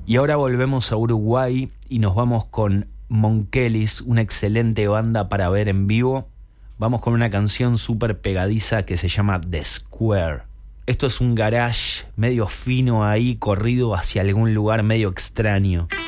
Y ahora volvemos a Uruguay y nos vamos con Monkelis, una excelente banda para ver en vivo. Vamos con una canción súper pegadiza que se llama The Square. Esto es un garage medio fino ahí, corrido hacia algún lugar medio extraño.